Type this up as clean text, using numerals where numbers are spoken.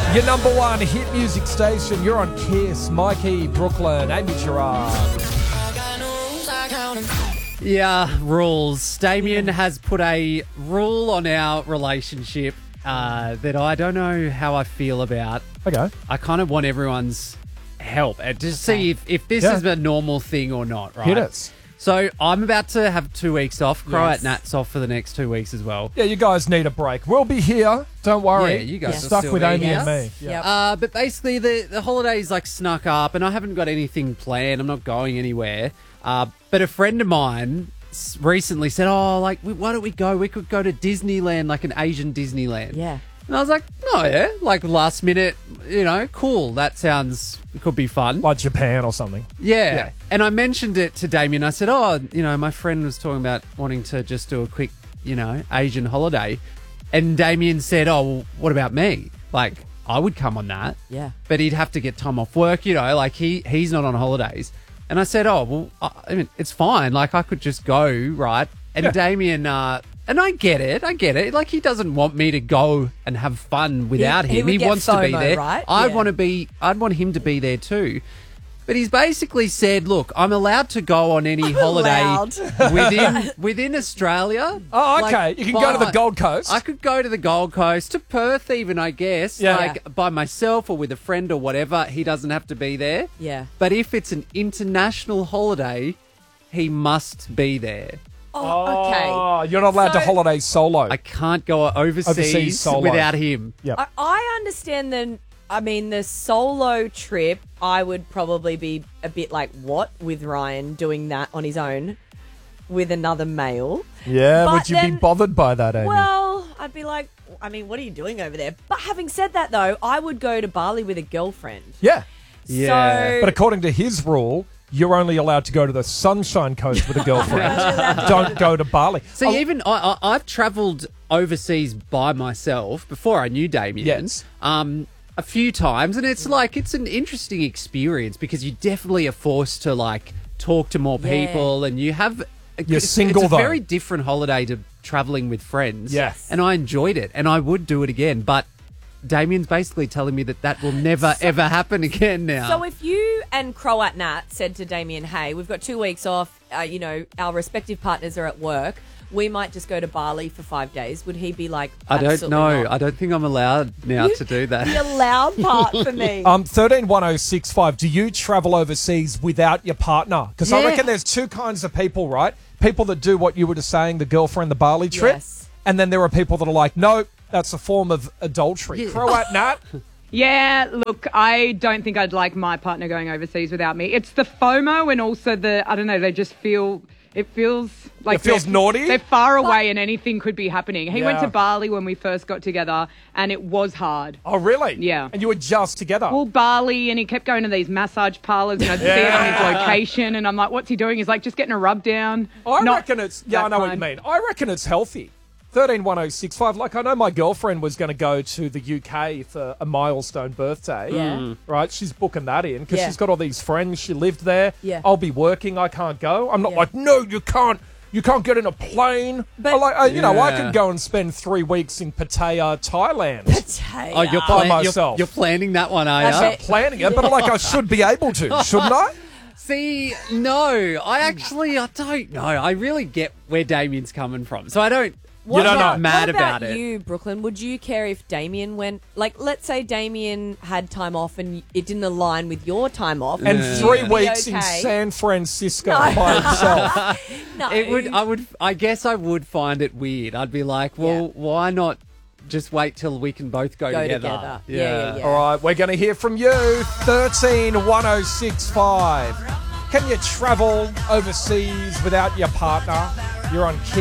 Your number one hit music station. You're on Kiss. Mikey, Brooklyn, Amy Gerard. Yeah, rules. Damien has put a rule on our relationship that I don't know how I feel about. Okay. I kind of want everyone's help and to see if this is a normal thing or not, right? Hit us. So I'm about to have 2 weeks off. Croat Yes. Nat's off for the next 2 weeks as well. Yeah, you guys need a break. We'll be here. Don't worry. Yeah, you guys will Stuck still with be Amy here. and me. Yeah. Yep. But basically, the holidays like snuck up, and I haven't got anything planned. I'm not going anywhere. But a friend of mine recently said, "Oh, like, why don't we go? We could go to Disneyland, like an Asian Disneyland." Yeah. And I was like, "No, yeah, like last minute, cool. That could be fun." Like Japan or something. Yeah. And I mentioned it to Damien. I said, my friend was talking about wanting to just do a quick, Asian holiday. And Damien said, oh, well, what about me? Like, I would come on that. Yeah. But he'd have to get time off work, like he's not on holidays. And I said, oh, well, I mean, it's fine. Like, I could just go, right? And Damien, and I get it. Like, he doesn't want me to go and have fun without He him. would He get wants to be FOMO, there. right? I'd Yeah. want him to be there too. But he's basically said, look, I'm allowed to go on any holiday within Australia. Oh, okay. You can go to the Gold Coast. I could go to the Gold Coast, to Perth even, I guess. Yeah. Like by myself or with a friend or whatever. He doesn't have to be there. Yeah. But if it's an international holiday, he must be there. Oh, okay. Oh, you're not allowed to holiday solo. I can't go Overseas solo. without him. Yep. I understand the solo trip, I would probably be a bit like, what, with Ryan doing that on his own with another male? Yeah, But would you be then- bothered by that, Amy? Well, I'd be like, I mean, what are you doing over there? But having said that, though, I would go to Bali with a girlfriend. yeah. Yeah. So, But according to his rule, you're only allowed to go to the Sunshine Coast with a girlfriend. Don't go to Bali. See, even I've travelled overseas by myself before I knew Damien. Yes. A few times, and it's an interesting experience because you definitely are forced to like talk to more Yeah. people, and you have. You're single, It's a though. very different holiday to travelling with friends. Yes. And I enjoyed it, and I would do it again, but Damien's basically telling me that will never, ever happen again now. So if you and Croat Nat said to Damien, hey, we've got 2 weeks off, our respective partners are at work, we might just go to Bali for 5 days, would he be like, I don't absolutely know. not? I don't think I'm allowed now to do that. The allowed part for me. 131065. Do you travel overseas without your partner? Because I Yeah. reckon there's two kinds of people, right? People that do what you were just saying, the girlfriend, the Bali trip. Yes. And then there are people that are like, no, that's a form of adultery. Yeah. Croat Nat. Yeah, look, I don't think I'd like my partner going overseas without me. It's the FOMO and also they just feel... It feels like It feels naughty? They're far away and anything could be happening. He went Yeah. to Bali when we first got together and it was hard. Oh, really? Yeah. And you were just together. Well, Bali, and he kept going to these massage parlours and I'd see it on his location and I'm like, what's he doing? He's like, just getting a rub down. I Not reckon it's... Yeah, I that know what you kind. mean. I reckon it's healthy. 131065. Like, I know my girlfriend was going to go to the UK for a milestone birthday. Yeah. Right? She's booking that in because Yeah. she's got all these friends. She lived there. Yeah. I'll be working. I can't go. I'm not Yeah. like, no, you can't. You can't get in a plane. But- I Yeah. could go and spend 3 weeks in Pattaya, Thailand. Oh, you're, By you're, myself. you're planning that one, are That's you? it. Planning it, but I should be able to, shouldn't I? See, no, I don't know. I really get where Damien's coming from. So I don't... You don't know. Mad what about about it. you, Brooklyn? Would you care if Damien went... Like, let's say Damien had time off and it didn't align with your time off. And Would 3 you be weeks in okay? San Francisco by himself. No. I guess I would find it weird. I'd be like, well, Yeah. why not just wait till we can both go together? Yeah. All right, we're going to hear from you. 131065. Can you travel overseas without your partner? You're on Kiss.